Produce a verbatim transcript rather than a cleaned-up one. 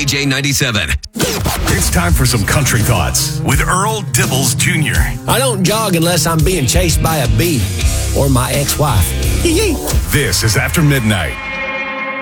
J ninety-seven. It's time for some country thoughts with Earl Dibbles Junior I don't jog unless I'm being chased by a bee or my ex-wife. This is After Midnight.